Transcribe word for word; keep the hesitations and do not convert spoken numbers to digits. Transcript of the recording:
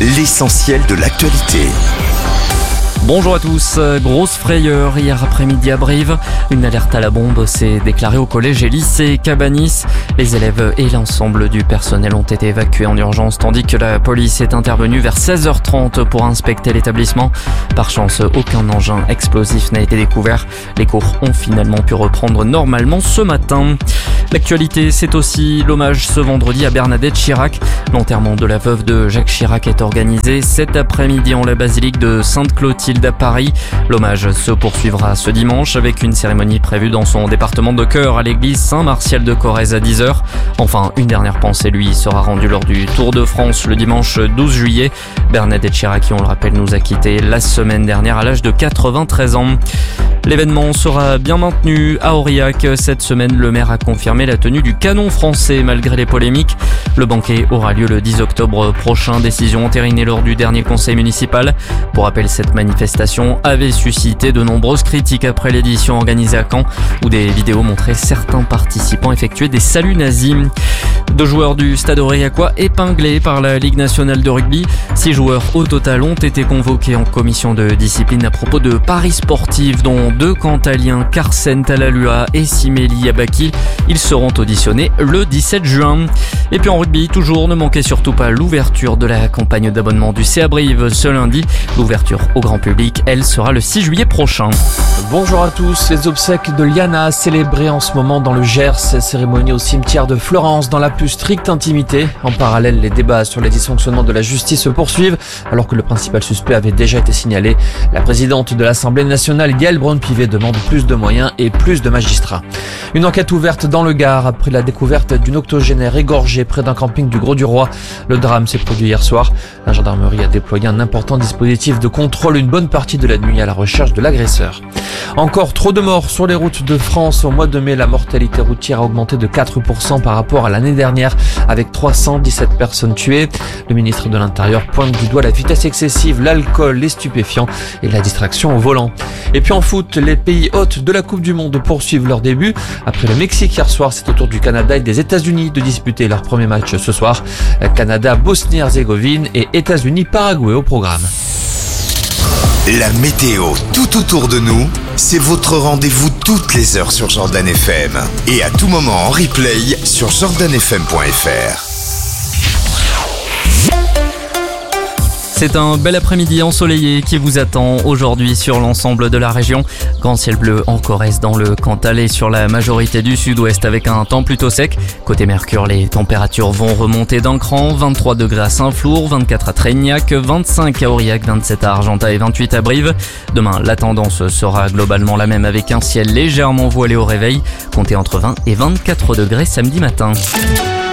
l'essentiel de l'actualité. Bonjour à tous, grosse frayeur hier après-midi à Brive. Une alerte à la bombe s'est déclarée au collège et lycée Cabanis. Les élèves et l'ensemble du personnel ont été évacués en urgence tandis que la police est intervenue vers seize heures trente pour inspecter l'établissement. Par chance, aucun engin explosif n'a été découvert. Les cours ont finalement pu reprendre normalement ce matin. L'actualité, c'est aussi l'hommage ce vendredi à Bernadette Chirac. L'enterrement de la veuve de Jacques Chirac est organisé cet après-midi en la basilique de Sainte-Clotilde à Paris. L'hommage se poursuivra ce dimanche avec une cérémonie prévue dans son département de cœur à l'église Saint-Martial de Corrèze à dix heures. Enfin, une dernière pensée lui sera rendue lors du Tour de France le dimanche douze juillet. Bernadette Chirac, qui on le rappelle, nous a quittés la semaine dernière à l'âge de quatre-vingt-treize ans. L'événement sera bien maintenu à Aurillac. Cette semaine, le maire a confirmé la tenue du canon français malgré les polémiques. Le banquet aura lieu le dix octobre prochain, décision entérinée lors du dernier conseil municipal. Pour rappel, cette manifestation avait suscité de nombreuses critiques après l'édition organisée à Caen, où des vidéos montraient certains participants effectuer des saluts nazis. Deux joueurs du Stade aurillacois épinglés par la Ligue nationale de rugby. Six joueurs au total ont été convoqués en commission de discipline à propos de paris sportifs, dont deux Cantaliens, Carsen Talalua et Simeli Abaki. Ils seront auditionnés le dix-sept juin. Et puis en rugby, toujours, ne manquez surtout pas l'ouverture de la campagne d'abonnement du C A Brive ce lundi. L'ouverture au grand public, elle, sera le six juillet prochain. Bonjour à tous. Les obsèques de Liana célébrées en ce moment dans le Gers, cérémonie au cimetière de Florence dans la plus stricte intimité. En parallèle, les débats sur les dysfonctionnements de la justice se poursuivent alors que le principal suspect avait déjà été signalé. La présidente de l'Assemblée nationale, Yael Braun-Pivet, demande plus de moyens et plus de magistrats. Une enquête ouverte dans le Gard après la découverte d'une octogénaire égorgée près d'un camping du Gros-du-Roi. Le drame s'est produit hier soir. La gendarmerie a déployé un important dispositif de contrôle une bonne partie de la nuit à la recherche de l'agresseur. Encore trop de morts sur les routes de France. Au mois de mai, la mortalité routière a augmenté de quatre pour cent par rapport à l'année dernière, avec trois cent dix-sept personnes tuées. Le ministre de l'Intérieur pointe du doigt la vitesse excessive, l'alcool, les stupéfiants et la distraction au volant. Et puis en foot, les pays hôtes de la Coupe du Monde poursuivent leur début. Après le Mexique hier soir, c'est au tour du Canada et des États-Unis de disputer leur premier match ce soir. Canada, Bosnie-Herzégovine et États-Unis-Paraguay au programme. La météo tout autour de nous, c'est votre rendez-vous toutes les heures sur Jordan F M. Et à tout moment en replay sur jordan f m point f r. C'est un bel après-midi ensoleillé qui vous attend aujourd'hui sur l'ensemble de la région. Grand ciel bleu en Corrèze, dans le Cantal et sur la majorité du sud-ouest avec un temps plutôt sec. Côté Mercure, les températures vont remonter d'un cran. vingt-trois degrés à Saint-Flour, vingt-quatre à Tréignac, vingt-cinq à Aurillac, vingt-sept à Argentat et vingt-huit à Brive. Demain, la tendance sera globalement la même avec un ciel légèrement voilé au réveil. Comptez entre vingt et vingt-quatre degrés samedi matin.